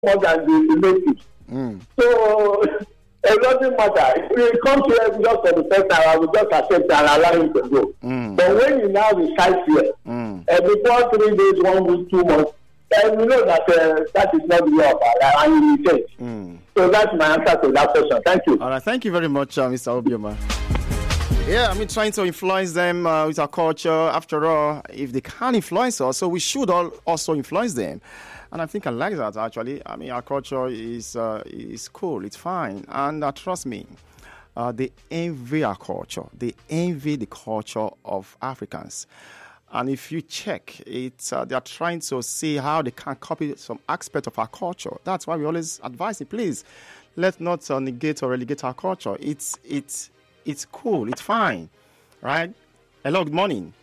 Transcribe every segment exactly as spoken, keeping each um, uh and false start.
more than the natives. Mm. So it doesn't matter. If you come here just for the first time, I will just accept and allow him to go. Mm. But when you now reside here, Mm. and before three days, one week, two months, then you know that uh, that is not the way of our life, and you will change. Mm. So that's my answer to that question. Thank you. All right, thank you very much, uh, Mister Obioma. Yeah, I mean, trying to influence them uh, with our culture. After all, if they can't influence us, so we should all also influence them. And I think I like that, actually. I mean, our culture is uh, is cool, it's fine. And uh, trust me, uh, they envy our culture. They envy the culture of Africans. And if you check it, uh, they are trying to see how they can copy some aspect of our culture. That's why we always advise it, please, let's not uh, negate or relegate our culture. It's, it's, it's cool, it's fine, right? Hello, good morning.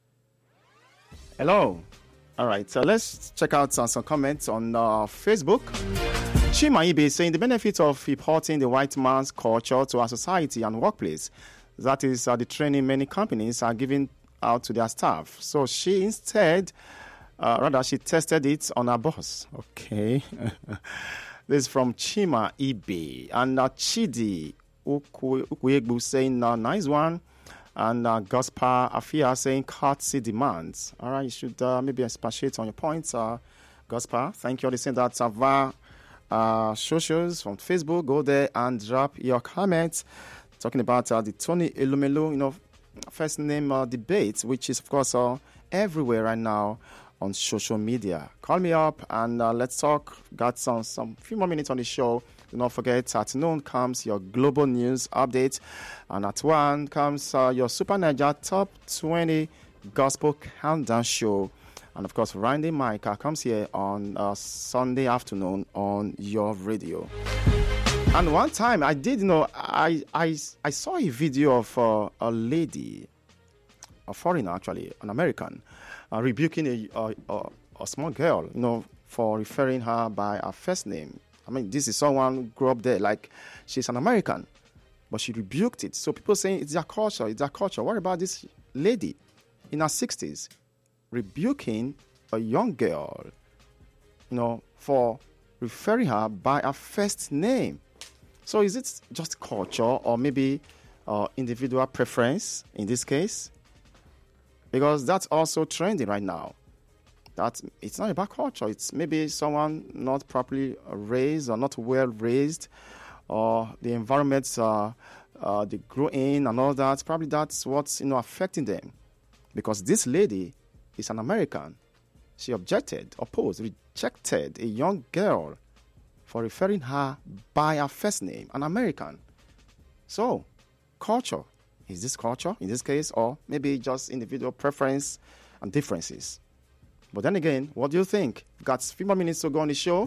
Hello. All right, so let's check out uh, some comments on uh, Facebook. Chima Ibe is saying the benefit of importing the white man's culture to our society and workplace. That is uh, the training many companies are giving out to their staff. So she instead, uh, rather, she tested it on her boss. Okay. This is from Chima Ibe. And uh, Chidi Ukwegbu saying, uh, nice one. And uh, Gaspar Afia saying, courtesy demands. All right, you should uh, maybe expatiate on your points, uh, Gaspar. Thank you. They saying that uh, via uh, socials from Facebook. Go there and drop your comments. Talking about uh, the Tony Elumelu, you know, first name uh, debate, which is, of course, uh, everywhere right now on social media. Call me up and uh, let's talk. Got some, some few more minutes on the show. Do not forget, at noon comes your global news update. And at one comes uh, your Super Niger Top twenty Gospel Countdown Show. And, of course, Randy Micah comes here on uh, Sunday afternoon on your radio. And one time I did, you know, I I, I saw a video of uh, a lady, a foreigner actually, an American, uh, rebuking a, a, a, a small girl, you know, for referring her by her first name. I mean, this is someone who grew up there, like she's an American, but she rebuked it. So people saying it's their culture, it's their culture. What about this lady in her sixties rebuking a young girl, you know, for referring her by her first name? So is it just culture or maybe uh, individual preference in this case? Because that's also trending right now. That it's not about culture. It's maybe someone not properly raised or not well raised, or the environments uh, uh, they grow in and all that. Probably that's what's, you know, affecting them. Because this lady is an American. She objected, opposed, rejected a young girl for referring her by her first name, an American. So, culture. Is this culture in this case, or maybe just individual preference and differences? But then again, what do you think? We've got a few more minutes to go on the show.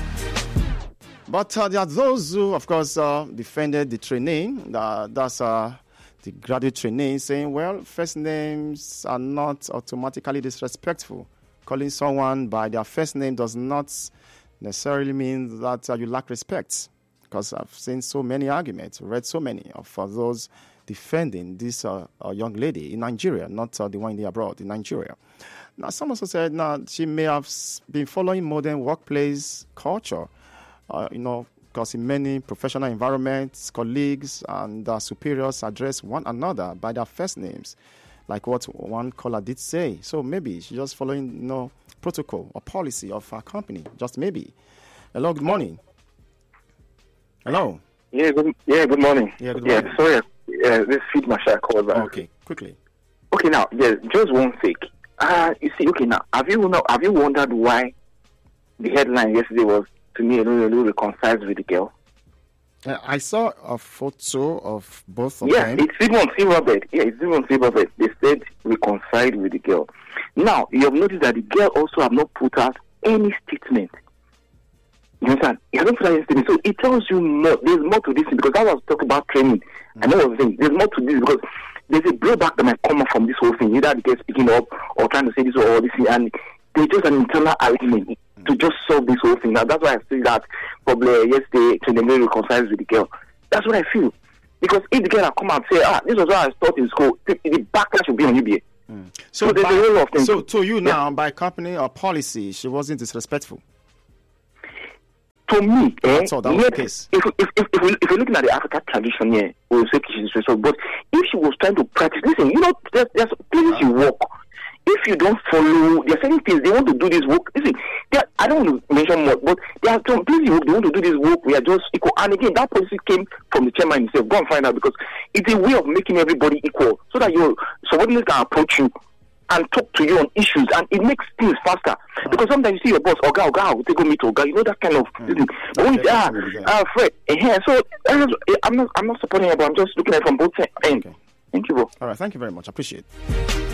But uh, there are those who, of course, uh, defended the training. Uh, that's uh, the graduate training, saying, well, first names are not automatically disrespectful. Calling someone by their first name does not necessarily mean that uh, you lack respect. Because I've seen so many arguments, read so many of uh, those defending this uh, uh, young lady in Nigeria, not uh, the one in the abroad, in Nigeria. Now, some also said now she may have been following modern workplace culture, uh, you know, because in many professional environments, colleagues and uh, superiors address one another by their first names, like what one caller did say. So maybe she's just following, you know, protocol or policy of our company, just maybe. Hello, good morning. Hello. Yeah, good, yeah, good morning. Yeah, good yeah morning. sorry, yeah, this feed Masha called back. Okay, quickly. Okay, now, yeah, just one thing. Uh, you see, okay, now, have you know, have you wondered why the headline yesterday was to me a little reconciled with the girl? Uh, I saw a photo of both of yeah, them. it's even Silver Bed. Yeah, it's even Silver Bed. They said reconciled with the girl. Now, you have noticed that the girl also have not put out any statement. You understand? He hasn't put out any statement. So it tells you more. There's more to this thing, because I was talking about training. Mm-hmm. I know what I'm saying. There's more to this, because there's a blowback that might come up from this whole thing. Either the girl speaking up or trying to say this or this thing, and there's just an internal argument mm-hmm. to just solve this whole thing. Now, that's why I say that probably yesterday to the very reconciles with the girl. That's what I feel. Because if the girl had come out and say, ah, this was what I taught in school, the, the backlash would be on U B A. Mm. So, So, there's by, a whole lot of things. so to you now, Yeah. by company or policy, she wasn't disrespectful. for me, eh, so that was yes, the case. If, if, if, if, we, if you're looking at the African tradition here, yeah, we'll say she's so. But if she was trying to practice, listen, you know, there's, there's places you walk. If you don't follow, there are certain things they want to do this work. Listen, are, I don't want to mention more, but there are some places you, they want to do this work. We are just equal. And again, that policy came from the chairman himself. Go and find out, because it's a way of making everybody equal, so that your subordinates can approach you and talk to you on issues, and it makes things faster. Oh. Because sometimes you see your boss, Oga, Oga, will take a meet Oga, you know, that kind of mm. thing. But when you say, ah, ah, Fred, uh, so uh, I'm not, I'm not supporting it, but I'm just looking at it from both ends. Okay. Thank you, bro. All right, thank you very much. I appreciate it.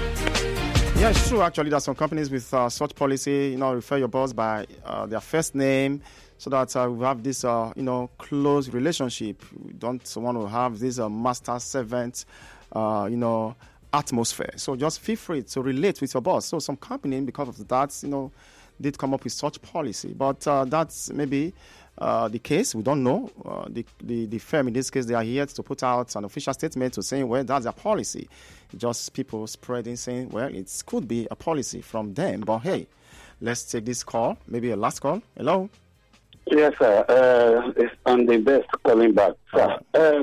Yeah, it's true. Actually, there's some companies with uh, such policy. You know, refer your boss by uh, their first name, so that uh, we have this, uh, you know, close relationship. We don't want to have this uh, master-servant, uh, you know, atmosphere. So just feel free to relate with your boss. So some company, because of that, you know, did come up with such policy. But uh, that's maybe uh, the case. We don't know. Uh, the, the the firm, in this case, they are here to put out an official statement to say, well, that's their policy. Just people spreading, saying, well, it could be a policy from them. But hey, let's take this call. Maybe a last call. Hello? Yes, sir. Uh, it's on the best calling back. Sir, uh,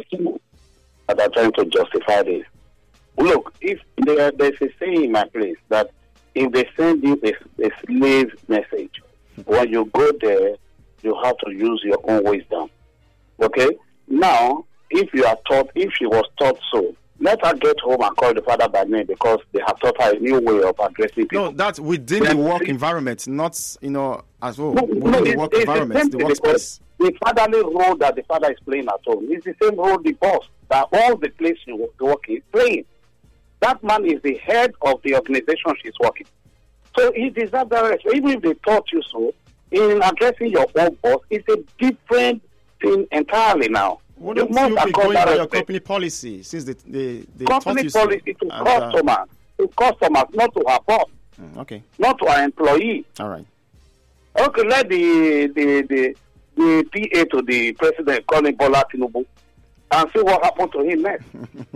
that are trying to justify this. Look, if there, there's a saying in my place that if they send you a, a slave message, when you go there, you have to use your own wisdom. Okay? Now, if you are taught, if she was taught so, let her get home and call the father by name, because they have taught her a new way of addressing people. No, that's within then, the work environment, not, you know, as well. No, within no, the it's, work it's environment, the, the workspace. The fatherly role that the father is playing at home is the same role the boss that all the place you work is playing. That man is the head of the organization she's working. So he deserves that respect. Even if they taught you so, in addressing your own boss, it's a different thing entirely now. Wouldn't you, you be going by your company policy, since they, they, they company taught you policy so? to and, customers, uh, to customers, not to our boss, mm, okay, not to our employee. All right. Okay, let the the the, the P A to the president call him Bola Tinubu and see what happened to him next.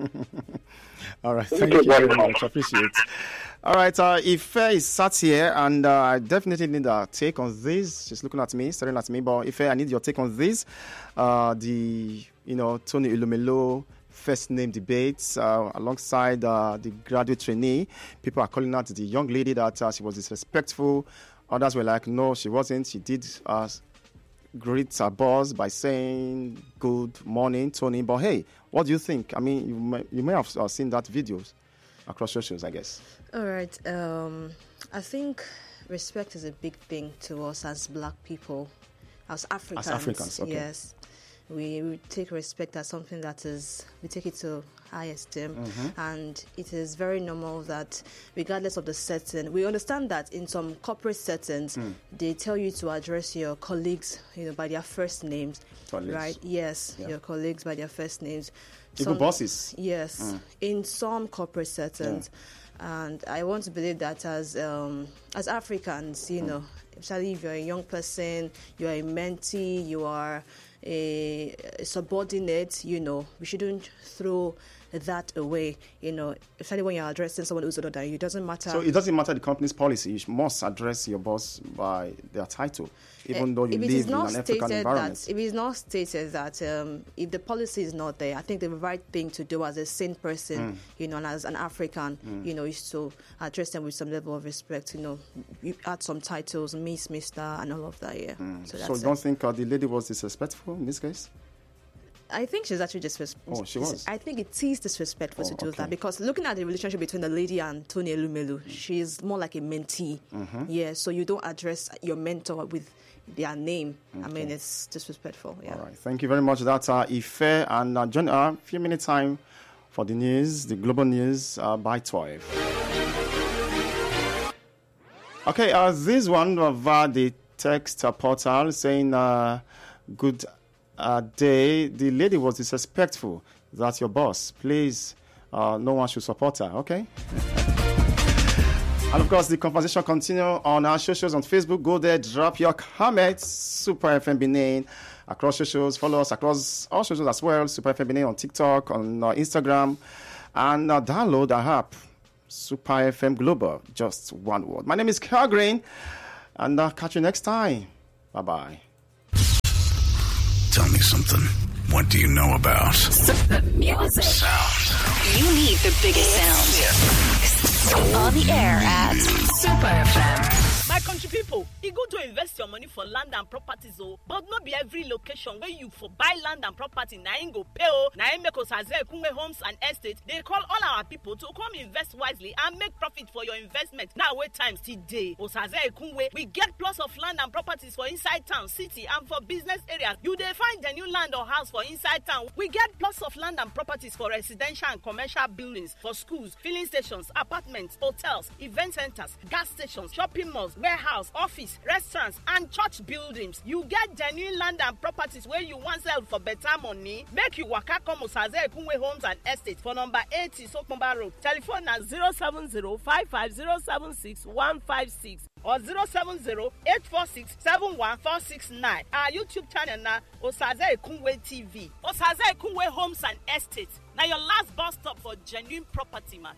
All right, thank, thank you very much. much. I appreciate it. All right, uh, Ife is sat here, and uh, I definitely need a take on this. She's looking at me, staring at me, but Ife, I need your take on this. Uh, the, you know, Tony Elumelu first name debates uh, alongside uh, the graduate trainee. People are calling out the young lady that uh, she was disrespectful. Others were like, no, she wasn't. She did uh, greet her boss by saying good morning, Tony. But hey, what do you think? I mean, you may, you may have uh, seen that videos across socials, I guess. All right. Um, I think respect is a big thing to us as black people, as Africans. As Africans, okay. Yes. We, we take respect as something that is, we take it to high esteem. Mm-hmm. And it is very normal that regardless of the setting, we understand that in some corporate settings, mm. they tell you to address your colleagues, you know, by their first names. Colleagues. Right? Yes, yeah. Your colleagues by their first names. Even bosses. Yes, mm. in some corporate settings. Yeah. And I want to believe that as um, as Africans, you mm. know, especially if you're a young person, you're a mentee, you are a, a subordinate, you know, we shouldn't throw that away, you know, especially when you're addressing someone who's older than you. It doesn't matter. So it doesn't matter the company's policy. You must address your boss by their title, even uh, though you live in an African environment. That, if it's not stated that um, if the policy is not there, I think the right thing to do as a sane person, mm. you know, and as an African, mm. you know, is to address them with some level of respect. You know, you add some titles, Miss, Mister, and all of that. Yeah. Mm. So, so you don't think uh, the lady was disrespectful in this case? I think she's actually disrespectful. Oh, she was? I think it is disrespectful oh, to do okay. that, because looking at the relationship between the lady and Tony Elumelu, mm. she's more like a mentee. Mm-hmm. Yeah, so you don't address your mentor with their name. Okay. I mean, it's disrespectful. Yeah. All right. Thank you very much. That's uh, Ife. And uh, John, a uh, few minutes time for the news, the global news uh, by twelve. Okay, uh, this one via the text uh, portal saying, uh, good Uh, day, the lady was disrespectful. That's your boss. Please, uh, no one should support her, okay? And of course, the conversation continue on our socials on Facebook. Go there, drop your comments. Super F M Benin across socials. Follow us across all socials as well. Super F M Benin on TikTok, on uh, Instagram. And uh, download our app, Super F M Global. Just one word. My name is Carl Green. And uh, catch you next time. Bye-bye. Tell me something. What do you know about Super music? Sound. You need the biggest sound. On the air at Super F M. My country people, e good to invest your money for land and properties, oh, but not be every location where you for buy land and property na im go pay oh. Na im make Osaze Ekunwe Homes and Estate. They call all our people to come invest wisely and make profit for your investment. Now wait time still day. Osaze Ekunwe, we get plots of land and properties for inside town, city, and for business areas. You dey find the new land or house for inside town. We get plots of land and properties for residential and commercial buildings, for schools, filling stations, apartments, hotels, event centers, gas stations, shopping malls, warehouse, office, restaurants, and church buildings. You get genuine land and properties where you want sell for better money. Make you waka come Osaze Ekunwe Homes and Estate for number eighty Sokomba Road. Telephone na zero seven zero five five zero seven six one five six or zero seven zero eight four six seven one four six nine. Our YouTube channel na Osaze Ekunwe T V. Osaze Ekunwe Homes and Estate. Now your last bus stop for genuine property, man.